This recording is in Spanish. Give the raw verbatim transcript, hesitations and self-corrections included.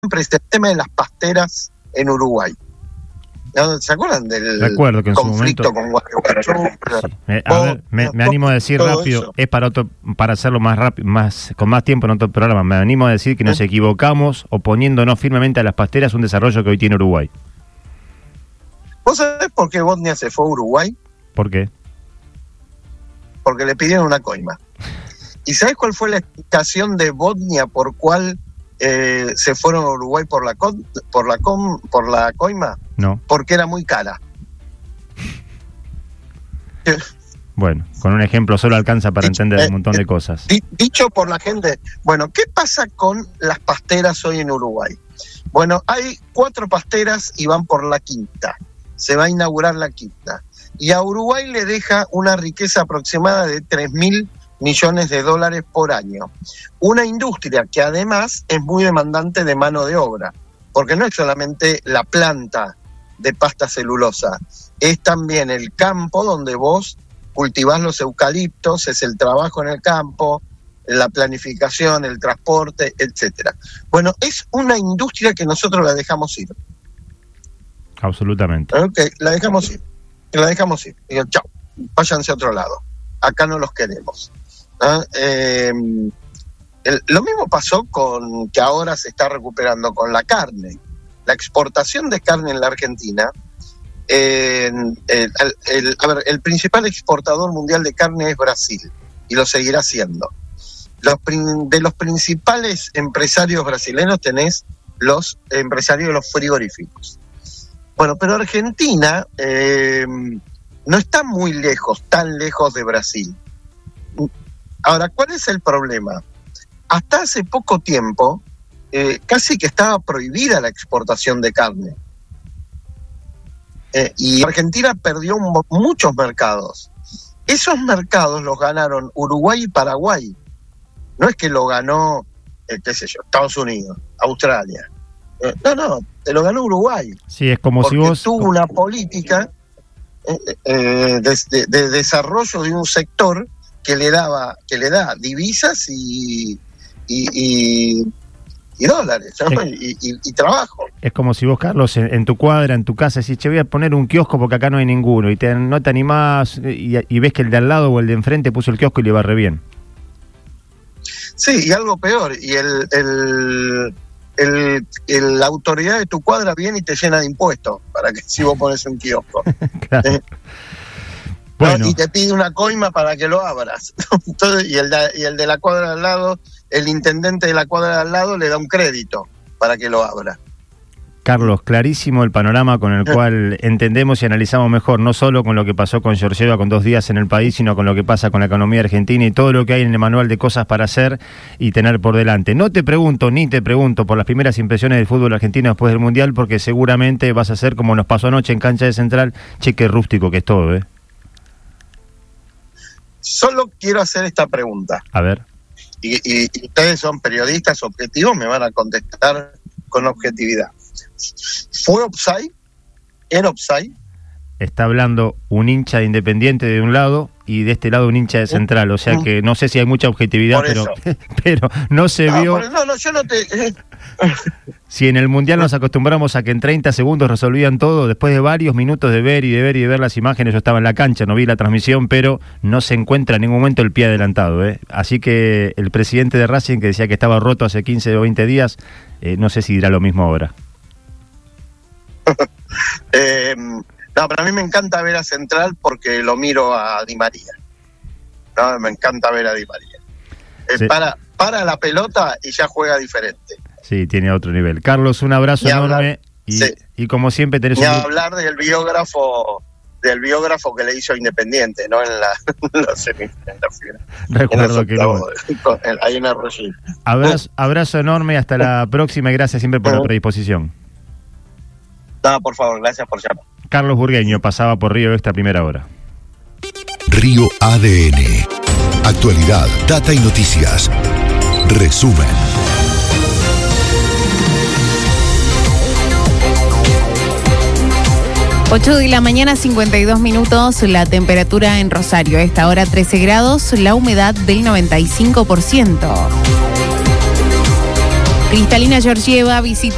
siempre este tema de las pasteras en Uruguay. ¿Se acuerdan del Recuerdo que en conflicto su momento, con Gualeguaychú? Sí. Me, a ver, me, me animo a decir rápido, eso. es para otro, para hacerlo más rápido, más con más tiempo en otro programa. Me animo a decir que nos ¿Eh? equivocamos oponiéndonos firmemente a las pasteras, un desarrollo que hoy tiene Uruguay. ¿Vos sabés por qué Bosnia se fue a Uruguay? ¿Por qué? Porque le pidieron una coima. ¿Y sabés cuál fue la explicación de Bosnia por cuál eh, se fueron a Uruguay por la con, por la com, por la coima? No. Porque era muy cara. Bueno, con un ejemplo solo alcanza para dicho, entender un montón eh, de cosas. Dicho por la gente. Bueno, ¿qué pasa con las pasteras hoy en Uruguay? Bueno, hay cuatro pasteras y van por la quinta. Se va a inaugurar la quinta. Y a Uruguay le deja una riqueza aproximada de tres mil millones de dólares por año. Una industria que además es muy demandante de mano de obra, porque no es solamente la planta de pasta celulosa, es también el campo donde vos cultivás los eucaliptos, es el trabajo en el campo, la planificación, el transporte, etcétera. Bueno, es una industria que nosotros la dejamos ir. Absolutamente. Ok, la dejamos ir. La dejamos ir. Digo, chao, váyanse a otro lado. Acá no los queremos. ¿Ah? Eh, el, lo mismo pasó con que ahora se está recuperando con la carne. La exportación de carne en la Argentina, eh, el, el, a ver, el principal exportador mundial de carne es Brasil y lo seguirá siendo. Los, de los principales empresarios brasileños tenés los empresarios de los frigoríficos. Bueno, pero Argentina eh, no está muy lejos, tan lejos de Brasil. Ahora, ¿cuál es el problema? Hasta hace poco tiempo, eh, casi que estaba prohibida la exportación de carne. Eh, y Argentina perdió un, muchos mercados. Esos mercados los ganaron Uruguay y Paraguay. No es que lo ganó, eh, qué sé yo, Estados Unidos, Australia. Eh, no, no, te lo ganó Uruguay. Sí, es como si vos... tuvo una política eh, eh, de, de, de desarrollo de un sector que le daba, que le da divisas y, y, y, y dólares, ¿no? es, y, y, y trabajo. Es como si vos, Carlos, en, en tu cuadra, en tu casa, decís, che, voy a poner un kiosco porque acá no hay ninguno, y te, no te animás, y, y ves que el de al lado o el de enfrente puso el kiosco y le va re bien. Sí, y algo peor, y el, el, el, el la autoridad de tu cuadra viene y te llena de impuestos para que si vos pones un kiosco. Claro. ¿Eh? Bueno. ¿No? Y te pide una coima para que lo abras. Entonces, y, el de, y el de la cuadra de al lado, el intendente de la cuadra de al lado le da un crédito para que lo abra. Carlos, clarísimo el panorama con el cual entendemos y analizamos mejor, no solo con lo que pasó con Georgieva con dos días en el país, sino con lo que pasa con la economía argentina y todo lo que hay en el manual de cosas para hacer y tener por delante. No te pregunto, ni te pregunto por las primeras impresiones del fútbol argentino después del Mundial, porque seguramente vas a hacer como nos pasó anoche en cancha de Central, cheque rústico que es todo, ¿eh? Solo quiero hacer esta pregunta. A ver. Y, y, y ustedes son periodistas objetivos, me van a contestar con objetividad. ¿Fue offside? ¿Era offside? Está hablando un hincha de Independiente de un lado y de este lado un hincha de Central, o sea que no sé si hay mucha objetividad, pero, pero no se no, vio... Por, no, no, yo no te... Si en el Mundial nos acostumbramos a que en treinta segundos resolvían todo, después de varios minutos de ver y de ver y de ver las imágenes, yo estaba en la cancha, no vi la transmisión, pero no se encuentra en ningún momento el pie adelantado, ¿eh? Así que el presidente de Racing, que decía que estaba roto hace quince o veinte días, eh, no sé si dirá lo mismo ahora. eh, no, pero a mí me encanta ver a Central porque lo miro a Di María. No, me encanta ver a Di María. Eh, sí. para, para la pelota y ya juega diferente. Sí, tiene otro nivel. Carlos, un abrazo ni enorme hablar, y, sí. y como siempre tenés ni un... hablar del biógrafo del biógrafo que le hizo Independiente, ¿no? En la, en la semifinal. Recuerdo que no. Ahí en Arroyito. Abrazo, abrazo enorme, hasta la próxima y gracias siempre por la predisposición. No, por favor, gracias por llamar. Carlos Burgueño pasaba por Río Extra primera hora. Río A D N. Actualidad, data y noticias. Resumen. ocho de la mañana, cincuenta y dos minutos, la temperatura en Rosario. A esta hora trece grados, la humedad del noventa y cinco por ciento. Cristalina Georgieva visitó